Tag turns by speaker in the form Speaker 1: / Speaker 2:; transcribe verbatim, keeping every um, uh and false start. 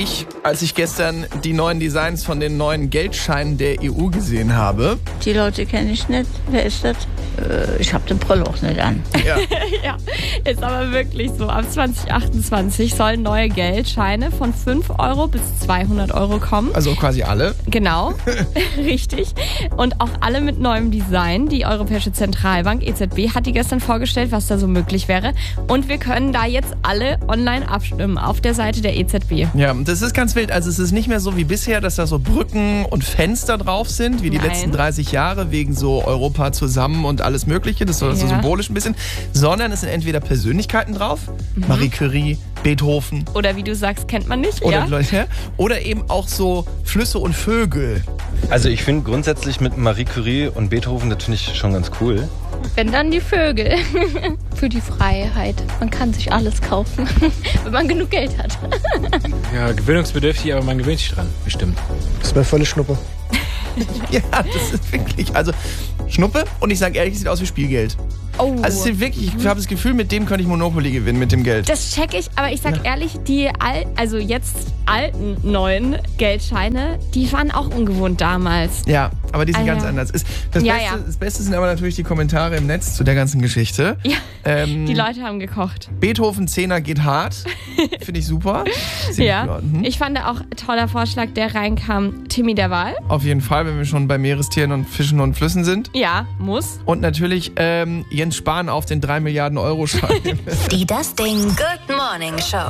Speaker 1: ich, als ich gestern die neuen Designs von den neuen Geldscheinen der E U gesehen habe.
Speaker 2: Die Leute kenne ich nicht. Wer ist das? Äh, ich habe den Brille auch nicht an.
Speaker 1: Ja.
Speaker 3: Ja, ist aber wirklich so. Ab zwanzig achtundzwanzig sollen neue Geldscheine von fünf Euro bis zweihundert Euro kommen.
Speaker 1: Also quasi alle.
Speaker 3: Genau, richtig. Und auch alle mit neuem Design. Die Europäische Zentralbank, E Z B, hat die gestern vorgestellt, was da so möglich wäre. Und wir können da jetzt alle online abstimmen auf der Seite der E Z B.
Speaker 1: Ja, das ist ganz wild. Also es ist nicht mehr so wie bisher, dass da so Brücken und Fenster drauf sind, wie die
Speaker 3: Nein.
Speaker 1: letzten dreißig Jahre, wegen so Europa zusammen und alles Mögliche. Das ist so,
Speaker 3: Ja.
Speaker 1: so symbolisch ein bisschen. Sondern es sind entweder Persönlichkeiten drauf,
Speaker 3: Mhm.
Speaker 1: Marie Curie, Beethoven.
Speaker 3: Oder wie du sagst, kennt man nicht.
Speaker 1: Oder,
Speaker 3: ja?
Speaker 1: Leute, oder eben auch so Flüsse und Vögel.
Speaker 4: Also ich finde grundsätzlich mit Marie Curie und Beethoven, das finde ich schon ganz cool.
Speaker 2: Wenn dann die Vögel. Für die Freiheit. Man kann sich alles kaufen, wenn man genug Geld hat.
Speaker 5: Ja, gewöhnungsbedürftig, aber man gewöhnt sich dran, bestimmt.
Speaker 6: Das wäre volle Schnuppe.
Speaker 1: Ja, das ist wirklich, also Schnuppe und ich sage ehrlich, es sieht aus wie Spielgeld.
Speaker 3: Oh.
Speaker 1: Also es sieht wirklich, ich habe das Gefühl, mit dem könnte ich Monopoly gewinnen, mit dem Geld.
Speaker 3: Das check ich, aber ich sag ehrlich, die al also jetzt alten neuen Geldscheine, die waren auch ungewohnt damals.
Speaker 1: Ja, aber die sind
Speaker 3: Ah,
Speaker 1: ganz
Speaker 3: ja.
Speaker 1: anders. Ist, das,
Speaker 3: Ja,
Speaker 1: Beste,
Speaker 3: ja.
Speaker 1: das Beste sind aber natürlich die Kommentare im Netz zu der ganzen Geschichte.
Speaker 3: Ja,
Speaker 1: Ähm,
Speaker 3: die Leute haben gekocht.
Speaker 1: Beethoven Zehner geht hart. Finde ich super. Ziemlich
Speaker 3: Ja,
Speaker 1: laut. Mhm.
Speaker 3: ich fand auch toller Vorschlag, der reinkam, Timmy der Wahl.
Speaker 1: Auf jeden Fall, wenn wir schon bei Meerestieren und Fischen und Flüssen sind.
Speaker 3: Ja, muss.
Speaker 1: Und natürlich ähm, Jens Spahn auf den drei Milliarden Euro Schein.
Speaker 7: Die Das Ding Good Morning Show.